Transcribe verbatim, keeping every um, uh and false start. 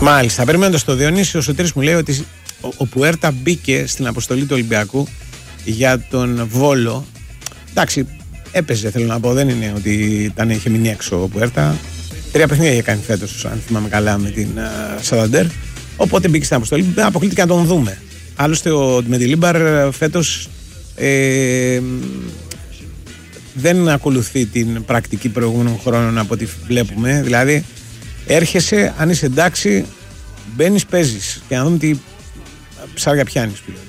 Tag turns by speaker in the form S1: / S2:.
S1: Μάλιστα. Περιμένοντας το Διονύσιο, ο Σωτήρης μου λέει ότι ο, ο Πουέρτα μπήκε στην αποστολή του Ολυμπιακού για τον Βόλο. Εντάξει, έπαιζε, θέλω να πω. Δεν είναι ότι ήταν, είχε μείνει έξω ο Πουέρτα. Τρία παιχνίδια είχε κάνει φέτος, αν θυμάμαι καλά, με την uh, Σανταντέρ. Οπότε μπήκε στην αποστολή. Δεν αποκλείται και να τον δούμε. Άλλωστε, ο Μεντιλίμπαρ φέτος ε, δεν ακολουθεί την πρακτική προηγούμενων χρόνων από ό,τι βλέπουμε. Δηλαδή, έρχεσαι, αν είσαι εντάξει, μπαίνεις, παίζεις και να δούμε τι ψάρια πιάνεις πλέον.